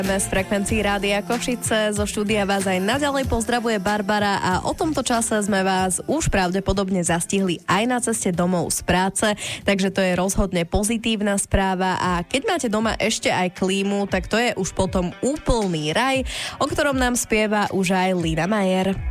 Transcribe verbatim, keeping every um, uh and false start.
Z frekvencií Rádia Košice zo štúdia vás aj naďalej pozdravuje Barbara a o tomto čase sme vás už pravdepodobne zastihli aj na ceste domov z práce, takže to je rozhodne pozitívna správa a keď máte doma ešte aj klímu, tak to je už potom úplný raj, o ktorom nám spieva už aj Lina Majer.